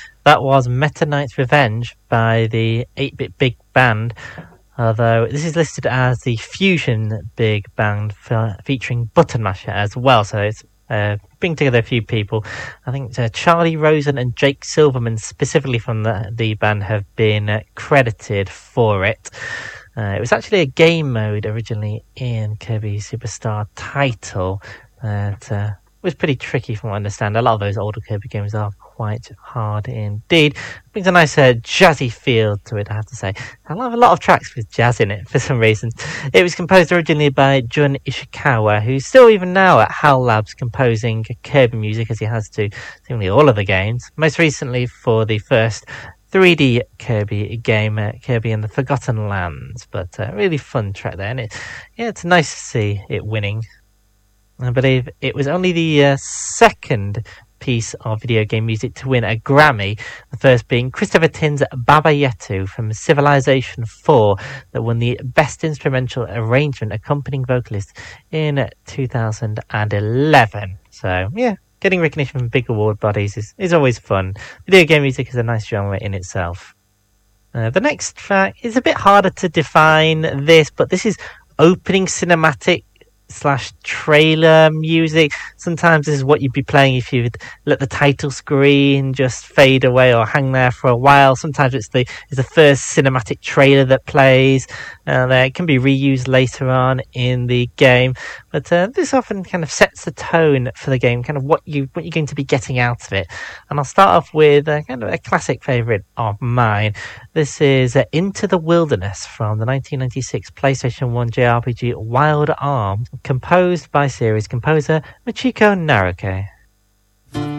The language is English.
That was Meta Knight's Revenge by the 8-Bit Big Band, although this is listed as the Fusion Big Band featuring Button Masher as well, so it's bring together a few people. I think Charlie Rosen and Jake Silverman specifically from the band have been credited for it. It was actually a game mode originally in Kirby Superstar title that was pretty tricky from what I understand. A lot of those older Kirby games are quite hard indeed. It brings a nice jazzy feel to it, I have to say. I love a lot of tracks with jazz in it for some reason. It was composed originally by Jun Ishikawa, who's still even now at HAL Labs composing Kirby music, as he has to seemingly all of the games. Most recently for the first 3D Kirby game, Kirby and the Forgotten Lands. But a really fun track there, and it's nice to see it winning. I believe it was only the second piece of video game music to win a Grammy, the first being Christopher Tin's Baba Yetu from Civilization 4 that won the Best Instrumental Arrangement accompanying vocalist in 2011. So yeah, getting recognition from big award bodies is always fun. Video game music is a nice genre in itself. The next track is a bit harder to define this, but this is opening cinematic / trailer music. Sometimes this is what you'd be playing if you'd let the title screen just fade away or hang there for a while. Sometimes it's the first cinematic trailer that plays, and it can be reused later on in the game. But this often kind of sets the tone for the game, kind of what you're going to be getting out of it. And I'll start off with kind of a classic favourite of mine. This is Into the Wilderness from the 1996 PlayStation 1 JRPG Wild Arms, composed by series composer Michiko Naruke.